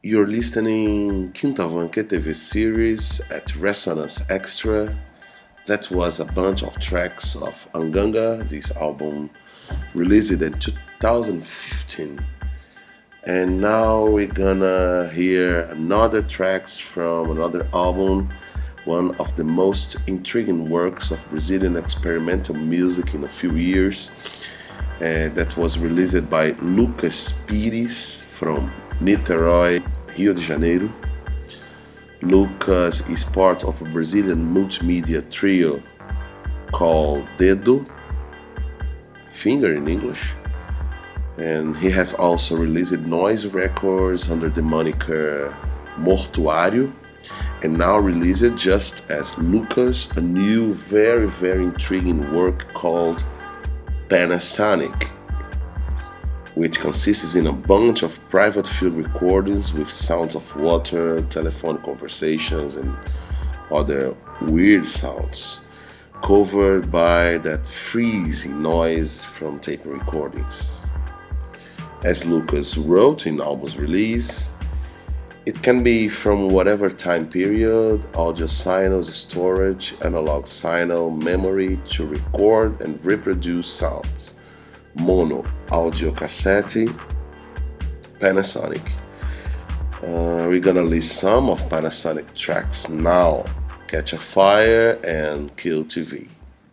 You're listening Quintavanque TV series at Resonance Extra. That was a bunch of tracks of Anganga, this album released in 2015. And now we're gonna hear another tracks from another album, one of the most intriguing works of Brazilian experimental music in a few years. That was released by Lucas Pires from Niterói, Rio de Janeiro. Lucas is part of a Brazilian multimedia trio called Dedo, finger in English, and he has also released noise records under the moniker Mortuário, and now released just as Lucas a new very intriguing work called Panasonic, which consists in a bunch of private field recordings with sounds of water, telephone conversations, and other weird sounds, covered by that freezing noise from tape recordings. As Lucas wrote in album's release, it can be from whatever time period, audio signals storage, analog signal memory to record and reproduce sounds. Mono, audio cassette, Panasonic. We're gonna list some of Panasonic tracks now. Catch a Fire and Kill TV.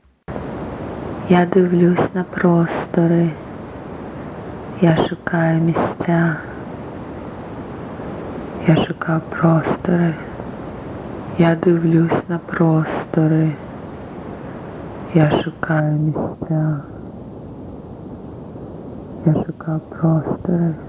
Я дивлюсь на простори, я шукаю місця, я шукаю простори, я дивлюсь на простори, я шукаю місця, я шукаю простори.